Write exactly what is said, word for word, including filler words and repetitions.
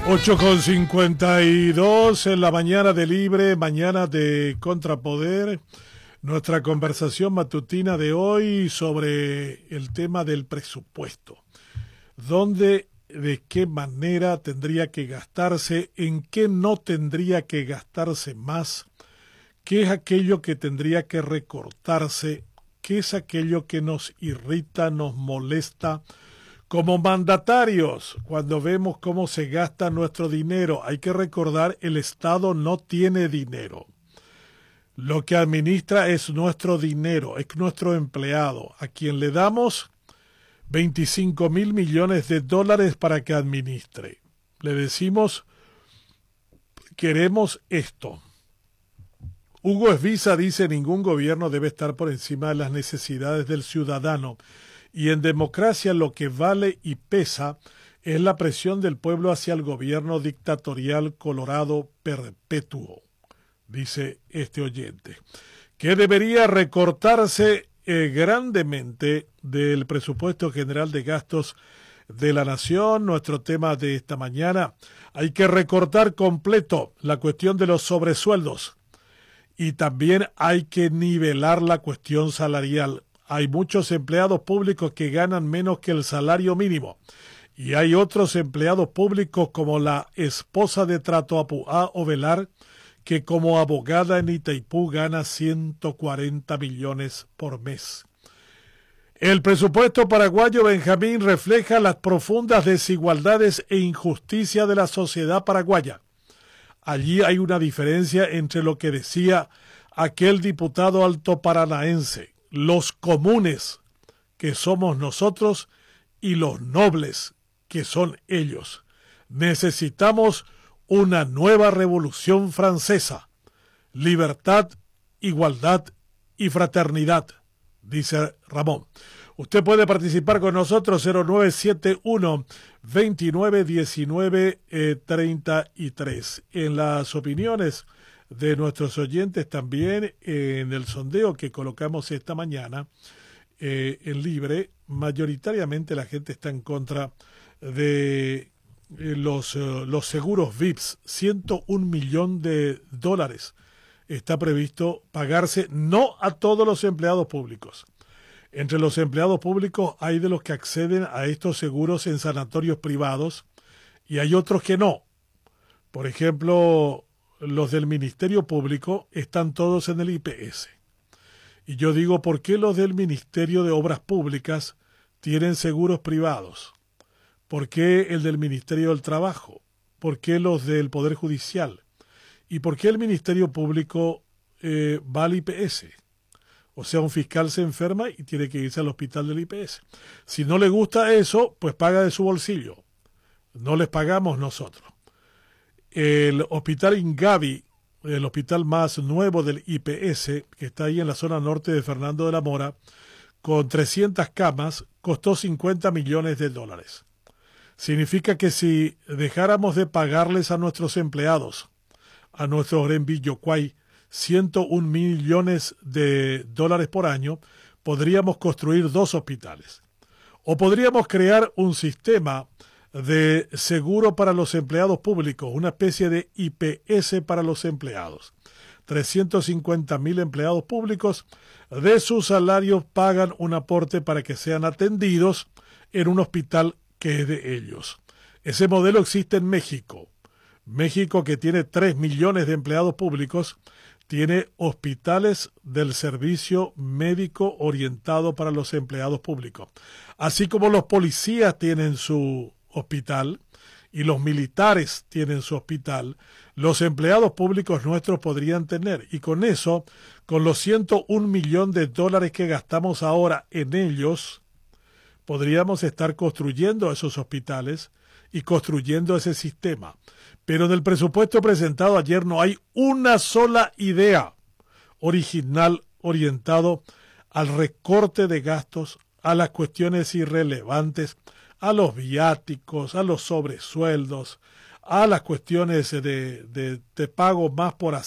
ocho con cincuenta y dos en la mañana de Libre, mañana de Contrapoder. Nuestra conversación matutina de hoy sobre el tema del presupuesto. ¿Dónde, de qué manera tendría que gastarse? ¿En qué no tendría que gastarse más? ¿Qué es aquello que tendría que recortarse? ¿Qué es aquello que nos irrita, nos molesta? Como mandatarios, cuando vemos cómo se gasta nuestro dinero, hay que recordar, el Estado no tiene dinero. Lo que administra es nuestro dinero, es nuestro empleado, a quien le damos veinticinco mil millones de dólares para que administre. Le decimos, queremos esto. Hugo Esbiza dice, ningún gobierno debe estar por encima de las necesidades del ciudadano. Y en democracia lo que vale y pesa es la presión del pueblo hacia el gobierno dictatorial colorado perpetuo, dice este oyente, que debería recortarse eh, grandemente del presupuesto general de gastos de la nación. Nuestro tema de esta mañana, hay que recortar completo la cuestión de los sobresueldos y también hay que nivelar la cuestión salarial. Hay muchos empleados públicos que ganan menos que el salario mínimo. Y hay otros empleados públicos como la esposa de Trato Apuá Ovelar, que como abogada en Itaipú gana ciento cuarenta millones por mes. El presupuesto paraguayo, Benjamín, refleja las profundas desigualdades e injusticia de la sociedad paraguaya. Allí hay una diferencia entre lo que decía aquel diputado alto paranaense, los comunes, que somos nosotros, y los nobles, que son ellos. Necesitamos una nueva revolución francesa. Libertad, igualdad y fraternidad, dice Ramón. Usted puede participar con nosotros, cero nueve siete uno, veintinueve diecinueve treinta y tres. En las opiniones de nuestros oyentes también, en el sondeo que colocamos esta mañana eh, en Libre, mayoritariamente la gente está en contra de eh, los, uh, los seguros V I P S. ciento un millón de dólares está previsto pagarse, no a todos los empleados públicos. Entre los empleados públicos hay de los que acceden a estos seguros en sanatorios privados y hay otros que no. Por ejemplo, los del Ministerio Público están todos en el I P S. Y yo digo, ¿por qué los del Ministerio de Obras Públicas tienen seguros privados? ¿Por qué el del Ministerio del Trabajo? ¿Por qué los del Poder Judicial? ¿Y por qué el Ministerio Público eh, va al I P S? O sea, un fiscal se enferma y tiene que irse al hospital del I P S. Si no le gusta eso, pues paga de su bolsillo. No les pagamos nosotros. El hospital Ingavi, el hospital más nuevo del I P S, que está ahí en la zona norte de Fernando de la Mora, con trescientas camas, costó cincuenta millones de dólares. Significa que si dejáramos de pagarles a nuestros empleados, a nuestros Rembillocuay, ciento un millones de dólares por año, podríamos construir dos hospitales. O podríamos crear un sistema de seguro para los empleados públicos, una especie de I P S para los empleados. trescientos cincuenta mil empleados públicos de sus salarios pagan un aporte para que sean atendidos en un hospital que es de ellos. Ese modelo existe en México. México, que tiene tres millones de empleados públicos, tiene hospitales del servicio médico orientado para los empleados públicos. Así como los policías tienen su hospital y los militares tienen su hospital, los empleados públicos nuestros podrían tener. Y con eso, con los ciento un millón de dólares que gastamos ahora en ellos, podríamos estar construyendo esos hospitales y construyendo ese sistema. Pero en el presupuesto presentado ayer no hay una sola idea original orientado al recorte de gastos, a las cuestiones irrelevantes, a los viáticos, a los sobresueldos, a las cuestiones de, de, de pago más por hacer.